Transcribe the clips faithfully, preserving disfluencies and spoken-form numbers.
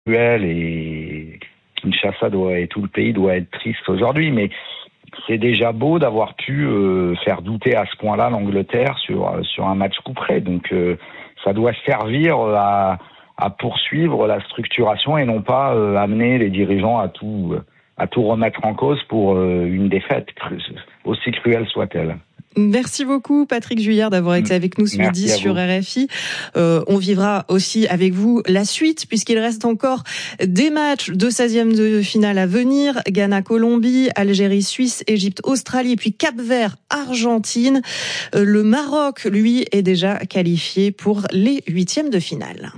cruel et Kinshasa doit, et tout le pays doit être triste aujourd'hui, mais c'est déjà beau d'avoir pu euh, faire douter à ce point-là l'Angleterre sur sur un match coup près. Donc euh, ça doit servir à, à poursuivre la structuration et non pas euh, amener les dirigeants à tout à tout remettre en cause pour euh, une défaite, aussi cruelle soit-elle. Merci beaucoup Patrick Juillard d'avoir été avec nous ce Merci midi sur R F I. Euh, on vivra aussi avec vous la suite puisqu'il reste encore des matchs de seizième de finale à venir. Ghana-Colombie, Algérie-Suisse, Égypte-Australie et puis Cap-Vert-Argentine. Euh, le Maroc, lui, est déjà qualifié pour les huitièmes de finale.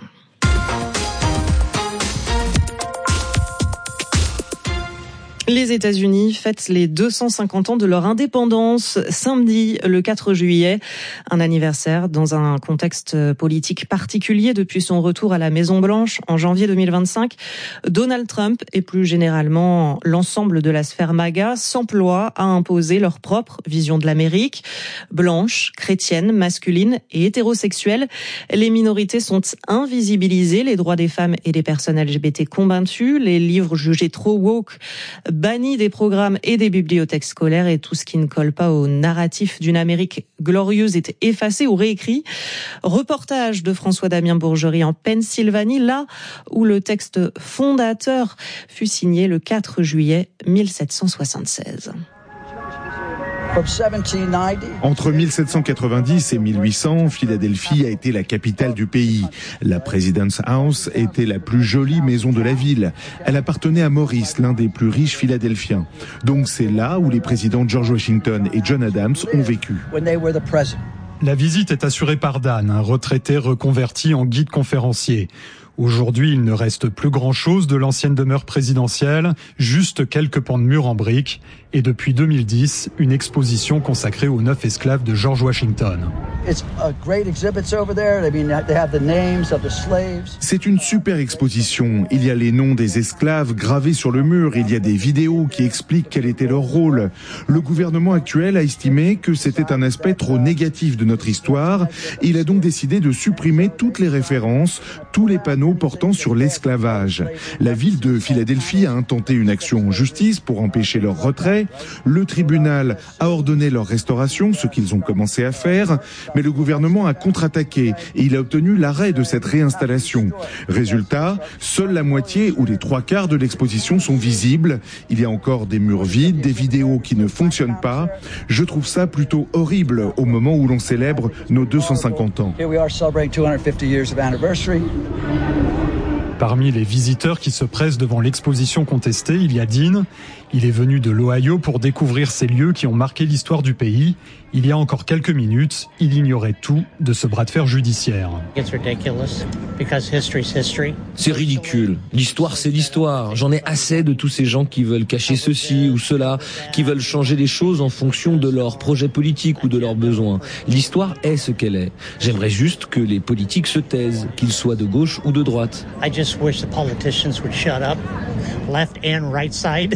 Les États-Unis fêtent les deux cent cinquante ans de leur indépendance samedi, le quatre juillet. Un anniversaire dans un contexte politique particulier depuis son retour à la Maison-Blanche en janvier deux mille vingt-cinq. Donald Trump et plus généralement l'ensemble de la sphère MAGA s'emploient à imposer leur propre vision de l'Amérique. Blanche, chrétienne, masculine et hétérosexuelle, les minorités sont invisibilisées, les droits des femmes et des personnes L G B T combattus, les livres jugés trop woke banni des programmes et des bibliothèques scolaires et tout ce qui ne colle pas au narratif d'une Amérique glorieuse est effacé ou réécrit. Reportage de François-Damien Bourgerie en Pennsylvanie, là où le texte fondateur fut signé le quatre juillet mille sept cent soixante-seize. Entre mille sept cent quatre-vingt-dix et mille huit cents, Philadelphie a été la capitale du pays. La President's House était la plus jolie maison de la ville. Elle appartenait à Maurice, l'un des plus riches Philadelphiens. Donc c'est là où les présidents George Washington et John Adams ont vécu. La visite est assurée par Dan, un retraité reconverti en guide conférencier. Aujourd'hui, il ne reste plus grand-chose de l'ancienne demeure présidentielle, juste quelques pans de murs en briques, et depuis deux mille dix, une exposition consacrée aux neuf esclaves de George Washington. C'est une super exposition. Il y a les noms des esclaves gravés sur le mur, il y a des vidéos qui expliquent quel était leur rôle. Le gouvernement actuel a estimé que c'était un aspect trop négatif de notre histoire, et il a donc décidé de supprimer toutes les références, tous les panneaux portant sur l'esclavage. La ville de Philadelphie a intenté une action en justice pour empêcher leur retrait. Le tribunal a ordonné leur restauration, ce qu'ils ont commencé à faire, mais le gouvernement a contre-attaqué et il a obtenu l'arrêt de cette réinstallation. Résultat, seule la moitié ou les trois quarts de l'exposition sont visibles. Il y a encore des murs vides, des vidéos qui ne fonctionnent pas. Je trouve ça plutôt horrible au moment où l'on célèbre nos deux cent cinquante ans. Parmi les visiteurs qui se pressent devant l'exposition contestée, il y a Dean. Il est venu de l'Ohio pour découvrir ces lieux qui ont marqué l'histoire du pays. Il y a encore quelques minutes, il ignorait tout de ce bras de fer judiciaire. C'est ridicule. L'histoire, c'est l'histoire. J'en ai assez de tous ces gens qui veulent cacher ceci ou cela, qui veulent changer les choses en fonction de leurs projets politiques ou de leurs besoins. L'histoire est ce qu'elle est. J'aimerais juste que les politiques se taisent, qu'ils soient de gauche ou de droite. I just wish the politicians would shut up, left and right side.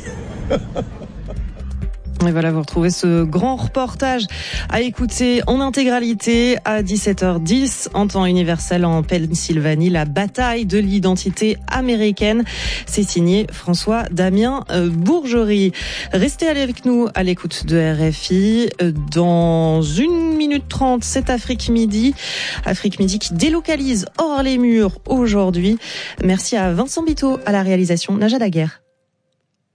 Et voilà, vous retrouvez ce grand reportage à écouter en intégralité à dix-sept heures dix en temps universel en Pennsylvanie, la bataille de l'identité américaine. C'est signé François-Damien Bourgerie. Restez avec nous à l'écoute de R F I. Dans une minute trente, c'est Afrique Midi. Afrique Midi qui délocalise hors les murs aujourd'hui. Merci à Vincent Biteau à la réalisation, Najat Daguerre